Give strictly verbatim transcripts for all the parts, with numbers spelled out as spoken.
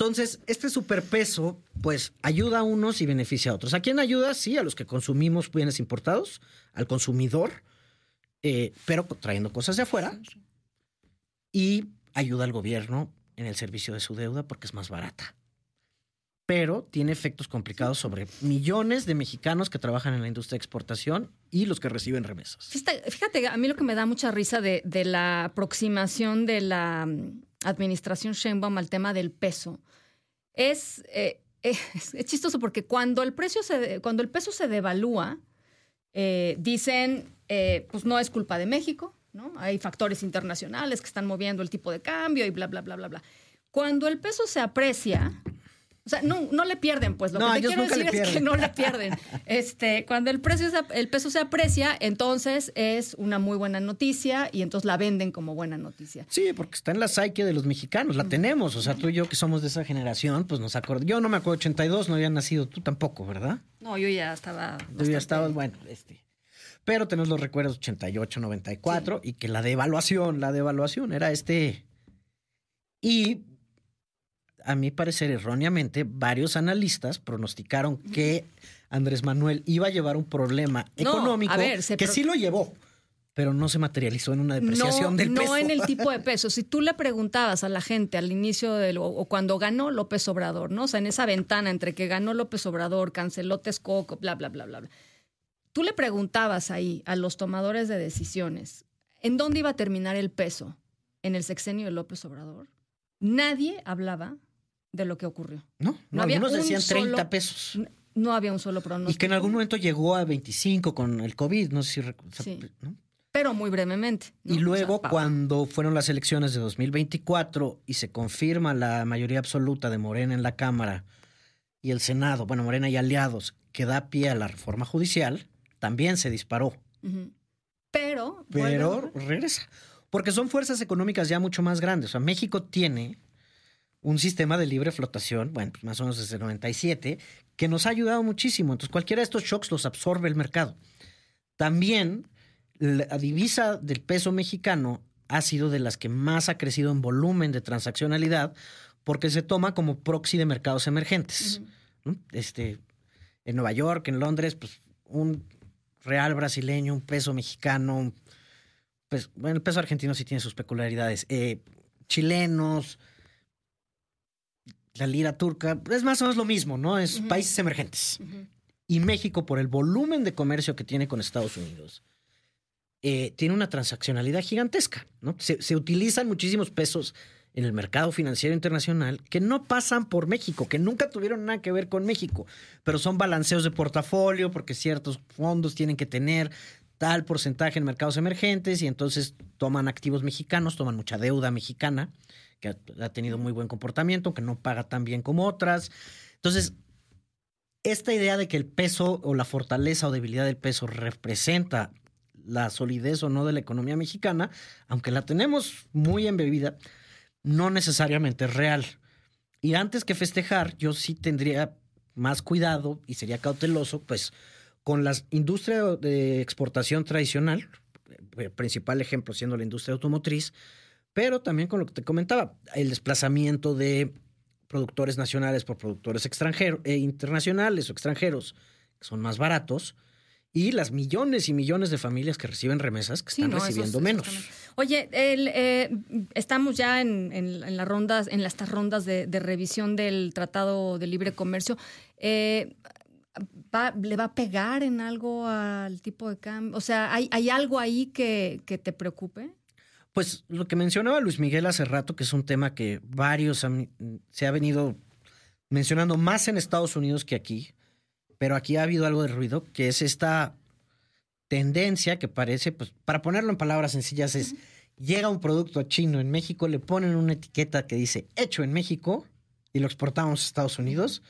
Entonces, este superpeso, pues, ayuda a unos y beneficia a otros. ¿A quién ayuda? Sí, a los que consumimos bienes importados, al consumidor, eh, pero trayendo cosas de afuera. Y ayuda al gobierno en el servicio de su deuda porque es más barata. Pero tiene efectos complicados sobre millones de mexicanos que trabajan en la industria de exportación y los que reciben remesas. Fíjate, fíjate a mí lo que me da mucha risa de, de la aproximación de la administración Sheinbaum al tema del peso es, eh, es, es chistoso porque cuando el, precio se, cuando el peso se devalúa, eh, dicen, eh, pues no es culpa de México, ¿no? Hay factores internacionales que están moviendo el tipo de cambio y bla, bla, bla, bla, bla. Cuando el peso se aprecia... O sea, no, no le pierden, pues. Lo no, que te quiero decir es que no le pierden. Este, cuando el precio se, el peso se aprecia, entonces es una muy buena noticia y entonces la venden como buena noticia. Sí, porque está en la psique de los mexicanos, la tenemos. O sea, tú y yo que somos de esa generación, pues nos acordamos. Yo no me acuerdo, ochenta y dos, no había nacido, tú tampoco, ¿verdad? No, yo ya estaba... Tú bastante... ya estabas, bueno, este... Pero tenemos los recuerdos ochenta y ocho, noventa y cuatro, sí. Y que la devaluación, la devaluación era este... Y... a mi parecer, erróneamente, varios analistas pronosticaron que Andrés Manuel iba a llevar un problema no, económico, a ver, que pro... sí lo llevó, pero no se materializó en una depreciación no, del peso. No en el tipo de peso. Si tú le preguntabas a la gente al inicio del, o, o cuando ganó López Obrador, ¿no? O sea, en esa ventana entre que ganó López Obrador, canceló Texcoco, bla, bla, bla, bla, bla. Tú le preguntabas ahí a los tomadores de decisiones, ¿en dónde iba a terminar el peso? ¿En el sexenio de López Obrador? Nadie hablaba de lo que ocurrió. No, no, no algunos decían treinta solo, pesos. No, no había un solo pronóstico. Y que en algún momento llegó a veinticinco con el COVID, no sé si recuerdas. Sí, ¿no? Pero muy brevemente, ¿no? Y luego, o sea, cuando fueron las elecciones de dos mil veinticuatro y se confirma la mayoría absoluta de Morena en la Cámara y el Senado, bueno, Morena y aliados, que da pie a la reforma judicial, también se disparó. Uh-huh. Pero... Pero regresa. Porque son fuerzas económicas ya mucho más grandes. O sea, México tiene... un sistema de libre flotación, bueno, pues más o menos desde el noventa y siete, que nos ha ayudado muchísimo. Entonces, cualquiera de estos shocks los absorbe el mercado. También, la divisa del peso mexicano ha sido de las que más ha crecido en volumen de transaccionalidad porque se toma como proxy de mercados emergentes. Uh-huh. ¿no? Este, en Nueva York, en Londres, pues un real brasileño, un peso mexicano, pues, bueno, el peso argentino sí tiene sus peculiaridades. Eh, chilenos... La lira turca es más o menos lo mismo, ¿no? Es uh-huh. países emergentes. Uh-huh. Y México, por el volumen de comercio que tiene con Estados Unidos, eh, tiene una transaccionalidad gigantesca, ¿no? Se, se utilizan muchísimos pesos en el mercado financiero internacional que no pasan por México, que nunca tuvieron nada que ver con México, pero son balanceos de portafolio porque ciertos fondos tienen que tener tal porcentaje en mercados emergentes y entonces toman activos mexicanos, toman mucha deuda mexicana, que ha tenido muy buen comportamiento, que no paga tan bien como otras. Entonces, esta idea de que el peso o la fortaleza o debilidad del peso representa la solidez o no de la economía mexicana, aunque la tenemos muy embebida, no necesariamente es real. Y antes que festejar, yo sí tendría más cuidado y sería cauteloso, pues, con la industria de exportación tradicional, el principal ejemplo siendo la industria automotriz, pero también con lo que te comentaba, el desplazamiento de productores nacionales por productores extranjeros, eh, internacionales o extranjeros, que son más baratos, y las millones y millones de familias que reciben remesas que sí, están no, recibiendo esos, menos. Esos Oye, el, eh, estamos ya en, en, en las rondas, en estas rondas de, de revisión del Tratado de Libre Comercio. Eh, Va, ¿Le va a pegar en algo al tipo de cambio? O sea, ¿hay, hay algo ahí que, que te preocupe? Pues lo que mencionaba Luis Miguel hace rato, que es un tema que varios han, se ha venido mencionando más en Estados Unidos que aquí, pero aquí ha habido algo de ruido, que es esta tendencia que parece, pues para ponerlo en palabras sencillas, es uh-huh. llega un producto chino en México, le ponen una etiqueta que dice hecho en México y lo exportamos a Estados Unidos.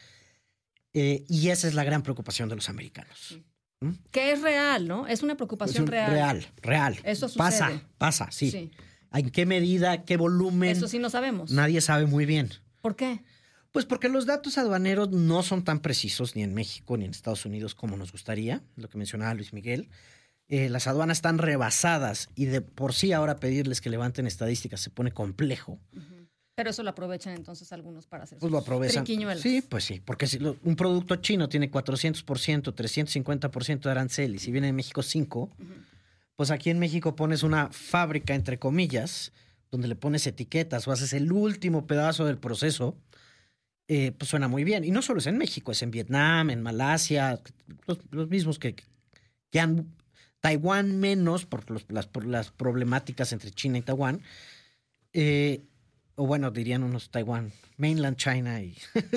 Eh, y esa es la gran preocupación de los americanos. ¿Mm? Que es real, ¿no? Es una preocupación es un, real. Real, real. Eso sucede. Pasa, pasa, sí. sí. ¿En qué medida, qué volumen? Eso sí no sabemos. Nadie sabe muy bien. ¿Por qué? Pues porque los datos aduaneros no son tan precisos ni en México ni en Estados Unidos como nos gustaría, lo que mencionaba Luis Miguel. Eh, las aduanas están rebasadas y de por sí ahora pedirles que levanten estadísticas se pone complejo. Uh-huh. Pero eso lo aprovechan entonces algunos para hacer Pues lo aprovechan. triquiñuelas. Sí, pues sí, porque si lo, un producto chino tiene cuatrocientos por ciento, trescientos cincuenta por ciento de arancel y si viene de México cinco, uh-huh. pues aquí en México pones una fábrica, entre comillas, donde le pones etiquetas o haces el último pedazo del proceso, eh, pues suena muy bien. Y no solo es en México, es en Vietnam, en Malasia, los, los mismos que, que han... Taiwán menos por, los, las, por las problemáticas entre China y Taiwán. Eh, o bueno, dirían unos Taiwán, mainland China y,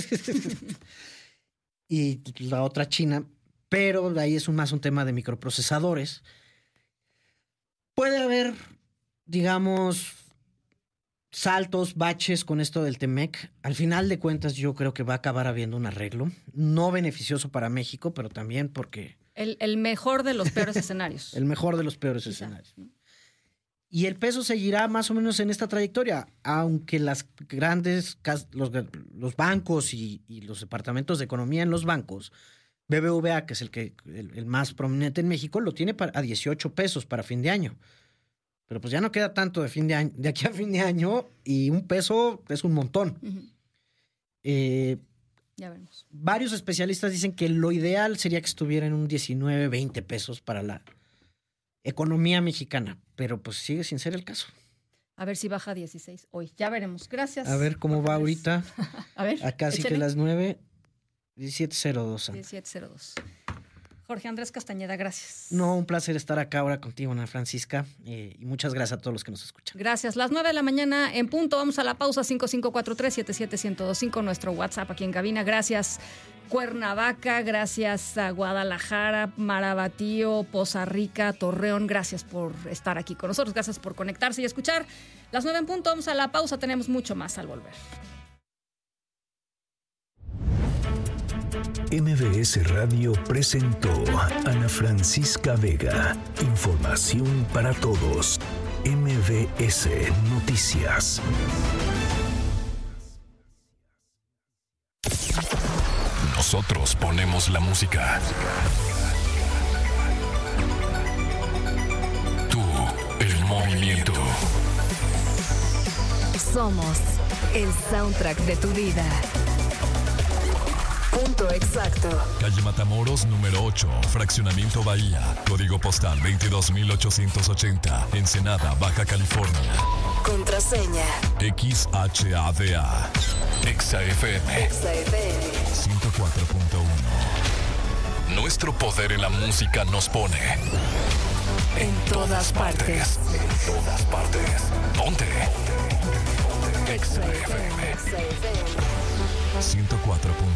y la otra China. Pero ahí es un, más un tema de microprocesadores. Puede haber, digamos, saltos, baches con esto del T-M E C. Al final de cuentas, yo creo que va a acabar habiendo un arreglo. No beneficioso para México, pero también porque... El, el mejor de los peores escenarios. El mejor de los peores Quizá. escenarios. Y el peso seguirá más o menos en esta trayectoria, aunque las grandes, los, los bancos y, y los departamentos de economía en los bancos, B B V A, que es el, que, el, el más prominente en México, lo tiene para, a dieciocho pesos para fin de año. Pero pues ya no queda tanto de, fin de, año, de aquí a fin de año y un peso es un montón. Uh-huh. Eh, Ya vemos. Varios especialistas dicen que lo ideal sería que estuviera en un diecinueve, veinte pesos para la economía mexicana, pero pues sigue sin ser el caso. A ver si baja a dieciséis hoy. Ya veremos. Gracias. A ver cómo va ahorita. A ver. A casi échale. Que las nueve, diecisiete cero dos. diecisiete cero dos. Jorge Andrés Castañeda, gracias. No, un placer estar acá ahora contigo, Ana Francisca, eh, y muchas gracias a todos los que nos escuchan. Gracias. Las nueve de la mañana en punto. Vamos a la pausa. Cinco cinco cuatro tres siete siete uno cero dos cinco, nuestro WhatsApp aquí en cabina. Gracias Cuernavaca, gracias a Guadalajara, Marabatío, Poza Rica, Torreón. Gracias por estar aquí con nosotros. Gracias por conectarse y escuchar. Las nueve en punto. Vamos a la pausa. Tenemos mucho más al volver. M V S Radio presentó a Ana Francisca Vega. Información para todos. M V S Noticias. Nosotros ponemos la música. Tú, el movimiento. Somos el soundtrack de tu vida. Punto exacto. Calle Matamoros, número ocho, Fraccionamiento Bahía. Código postal veintidós mil ochocientos ochenta, Ensenada, Baja California. Contraseña X H A D A. Exa F M. Exa F M. ciento cuatro punto uno. Nuestro poder en la música nos pone en, en todas, todas partes. partes. En todas partes. Ponte. Exa F M. ciento cuatro punto uno.